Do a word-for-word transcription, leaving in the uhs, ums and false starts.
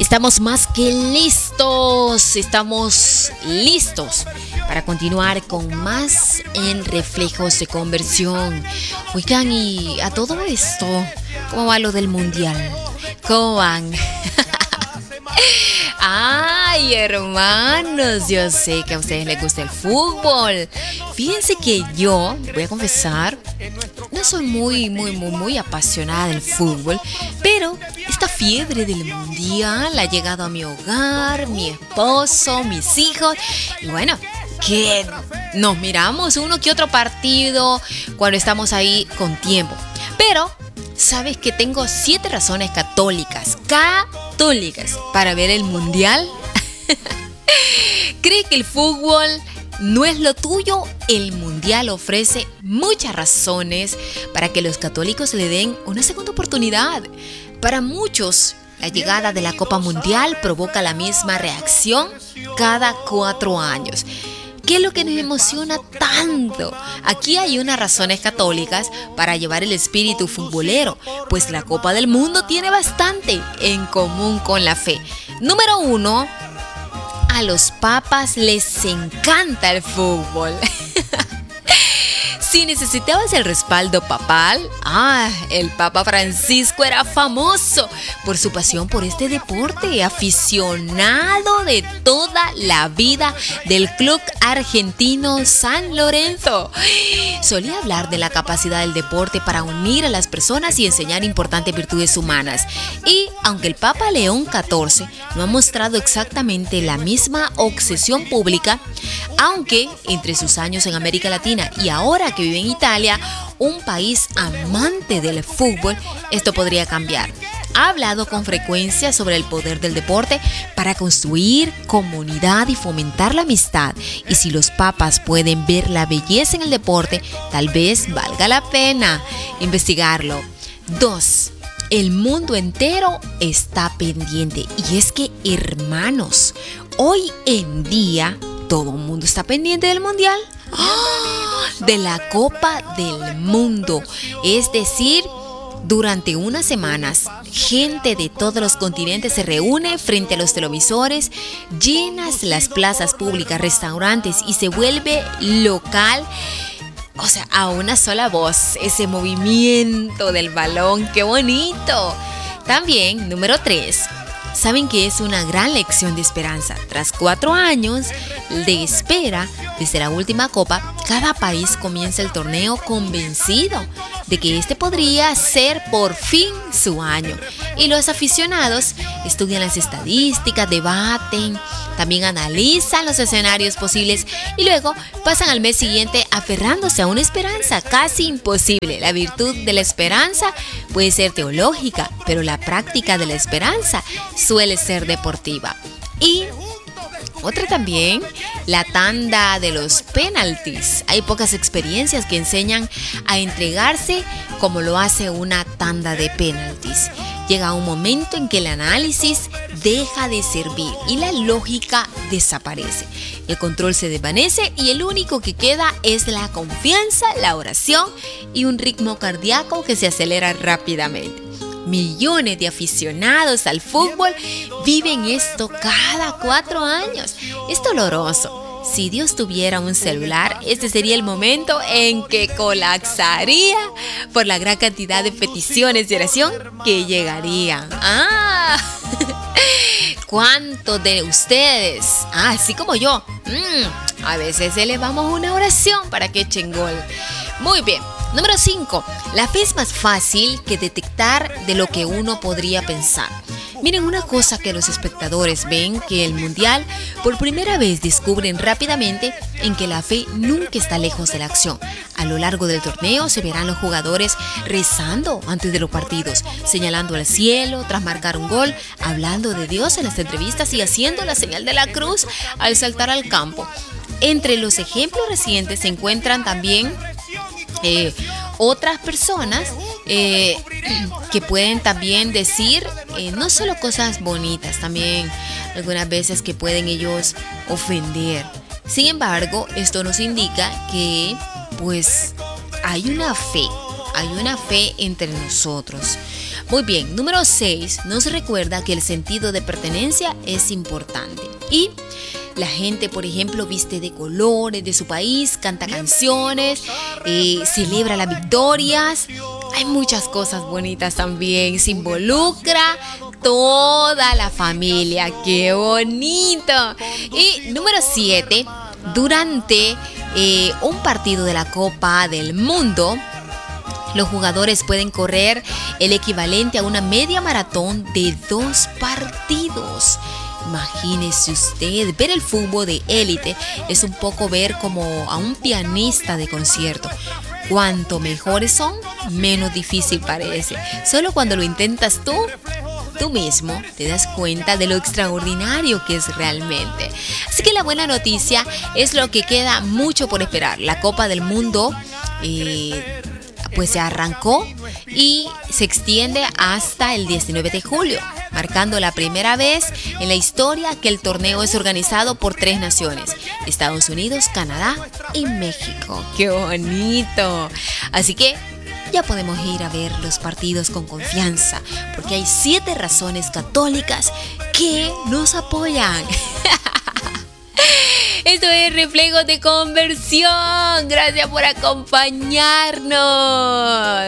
Estamos más que listos, estamos listos para continuar con más en Reflejos de Conversión. Oigan, y a todo esto, ¿cómo va lo del mundial? ¿Cómo van? Ay, hermanos, yo sé que a ustedes les gusta el fútbol. Fíjense que yo, voy a confesar, no soy muy, muy, muy, muy apasionada del fútbol, pero esta fiebre del mundial ha llegado a mi hogar, mi esposo, mis hijos, y bueno, que nos miramos uno que otro partido cuando estamos ahí con tiempo. Pero ¿sabes que tengo siete razones católicas, católicas, para ver el mundial? ¿Crees que el fútbol no es lo tuyo? El mundial ofrece muchas razones para que los católicos le den una segunda oportunidad. Para muchos, la llegada de la Copa Mundial provoca la misma reacción cada cuatro años. ¿Qué es lo que nos emociona tanto? Aquí hay unas razones católicas para llevar el espíritu futbolero, pues la Copa del Mundo tiene bastante en común con la fe. Número uno, a los papas les encanta el fútbol. Si necesitabas el respaldo papal, ah, el Papa Francisco era famoso por su pasión por este deporte, aficionado de toda la vida del club argentino San Lorenzo. Solía hablar de la capacidad del deporte para unir a las personas y enseñar importantes virtudes humanas. Y aunque el Papa León catorce no ha mostrado exactamente la misma obsesión pública, aunque entre sus años en América Latina y ahora que vive en Italia, un país amante del fútbol, esto podría cambiar. Ha hablado con frecuencia sobre el poder del deporte para construir comunidad y fomentar la amistad. Y si los papas pueden ver la belleza en el deporte, tal vez valga la pena investigarlo. Dos. El mundo entero está pendiente. Y es que, hermanos, hoy en día todo el mundo está pendiente del mundial. ¡Oh! De la Copa del Mundo. Es decir, durante unas semanas, gente de todos los continentes se reúne frente a los televisores, llenas las plazas públicas, restaurantes y se vuelve local. O sea, a una sola voz, ese movimiento del balón, ¡qué bonito! También, número tres, saben que es una gran lección de esperanza. Tras cuatro años de espera desde la última copa, cada país comienza el torneo convencido de que este podría ser por fin su año. Y los aficionados estudian las estadísticas, debaten, también analizan los escenarios posibles y luego pasan al mes siguiente aferrándose a una esperanza casi imposible. La virtud de la esperanza puede ser teológica, pero la práctica de la esperanza suele ser deportiva. Y otra también, la tanda de los penaltis. Hay pocas experiencias que enseñan a entregarse como lo hace una tanda de penaltis. Llega un momento en que el análisis deja de servir y la lógica desaparece. El control se desvanece y el único que queda es la confianza, la oración y un ritmo cardíaco que se acelera rápidamente. Millones de aficionados al fútbol viven esto cada cuatro años. Es doloroso. Si Dios tuviera un celular, este sería el momento en que colapsaría por la gran cantidad de peticiones de oración que llegarían. ¡Ah! ¿Cuántos de ustedes, ah, así como yo, mmm, a veces elevamos una oración para que echen gol? Muy bien. Número cinco. La fe es más fácil que detectar de lo que uno podría pensar. Miren, una cosa que los espectadores ven que el mundial por primera vez descubren rápidamente en que la fe nunca está lejos de la acción. A lo largo del torneo se verán los jugadores rezando antes de los partidos, señalando al cielo tras marcar un gol, hablando de Dios en las entrevistas y haciendo la señal de la cruz al saltar al campo. Entre los ejemplos recientes se encuentran también Eh, otras personas eh, que pueden también decir eh, no solo cosas bonitas, también algunas veces que pueden ellos ofender. Sin embargo, esto nos indica que pues hay una fe, hay una fe entre nosotros. Muy bien, número seis, nos recuerda que el sentido de pertenencia es importante. Y la gente, por ejemplo, viste de colores de su país, canta canciones, eh, celebra las victorias. Hay muchas cosas bonitas también. Se involucra toda la familia. ¡Qué bonito! Y número siete, durante eh, un partido de la Copa del Mundo, los jugadores pueden correr el equivalente a una media maratón de dos partidos. Imagínese usted, ver el fútbol de élite es un poco ver como a un pianista de concierto. Cuanto mejores son, menos difícil parece. Solo cuando lo intentas tú, tú mismo te das cuenta de lo extraordinario que es realmente. Así que la buena noticia es lo que queda mucho por esperar. La Copa del Mundo eh, pues se arrancó y se extiende hasta el diecinueve de julio, marcando la primera vez en la historia que el torneo es organizado por tres naciones: Estados Unidos, Canadá y México. ¡Qué bonito! Así que ya podemos ir a ver los partidos con confianza, porque hay siete razones católicas que nos apoyan. Esto es Reflejos de Conversión. Gracias por acompañarnos.